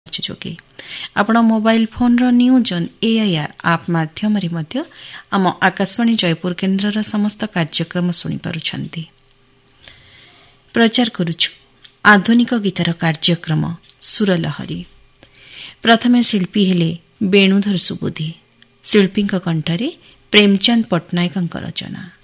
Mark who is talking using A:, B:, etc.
A: ଯୋଗେ ଆପଣ ମୋବାଇଲ ଫୋନର ନ୍ୟୁଜ୍ ଅନ୍ ଏଆଇଆର୍ ଆପ୍ ମାଧ୍ୟମରେ ମଧ୍ୟ ଆମ ଆକାଶବାଣୀ ଜୟପୁର କେନ୍ଦ୍ରର ସମସ୍ତ କାର୍ଯ୍ୟକ୍ରମ ଶୁଣିପାରୁଛନ୍ତି। ପ୍ରଚାର କରୁଛୁ ଆଧୁନିକ ଗୀତର କାର୍ଯ୍ୟକ୍ରମ ସୁରଲହରୀ। ପ୍ରଥମେ ଶିଳ୍ପୀ ହେଲେ ବେଣୁଧର ସୁବୁଦ୍ଧି। ଶିଳ୍ପୀଙ୍କ କଣ୍ଠରେ ପ୍ରେମଚନ୍ଦ ପଟ୍ଟନାୟକଙ୍କ ରଚନା।